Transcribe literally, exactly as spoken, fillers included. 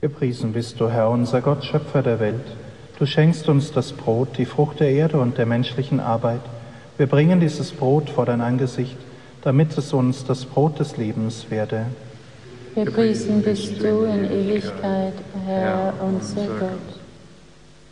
Gepriesen bist du, Herr, unser Gott, Schöpfer der Welt. Du schenkst uns das Brot, die Frucht der Erde und der menschlichen Arbeit. Wir bringen dieses Brot vor dein Angesicht, damit es uns das Brot des Lebens werde. Gepriesen bist du in Ewigkeit, Herr, unser Gott.